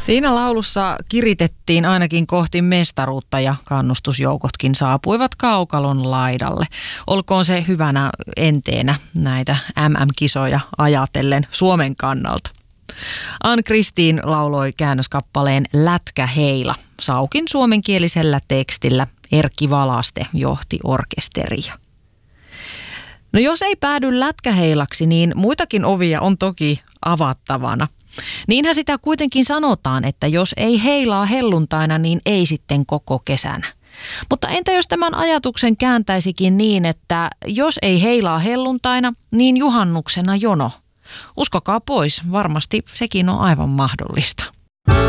Siinä laulussa kiritettiin ainakin kohti mestaruutta ja kannustusjoukotkin saapuivat kaukalon laidalle. Olkoon se hyvänä enteenä näitä MM-kisoja ajatellen Suomen kannalta. Ann-Kristiin lauloi käännöskappaleen Lätkäheila. Saukin suomenkielisellä tekstillä Erkki Valaste johti orkesteria. No jos ei päädy lätkäheilaksi, niin muitakin ovia on toki avattavana. Niinhän sitä kuitenkin sanotaan, että jos ei heilaa helluntaina, niin ei sitten koko kesänä. Mutta entä jos tämän ajatuksen kääntäisikin niin, että jos ei heilaa helluntaina, niin juhannuksena jono? Uskokaa pois, varmasti sekin on aivan mahdollista.